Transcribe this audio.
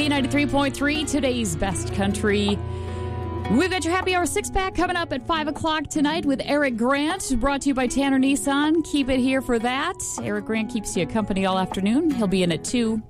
K93.3, today's best country. We've got your Happy Hour 6-pack coming up at 5 o'clock tonight with Eric Grant, brought to you by Tanner Nissan. Keep it here for that. Eric Grant keeps you company all afternoon. He'll be in at 2.